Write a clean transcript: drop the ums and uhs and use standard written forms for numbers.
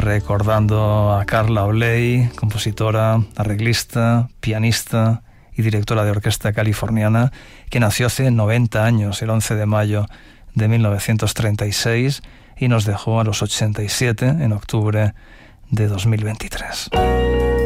recordando a Carla Oley, compositora, arreglista, pianista y directora de orquesta californiana, que nació hace 90 años, el 11 de mayo de 1936, y nos dejó a los 87 en octubre de 2023.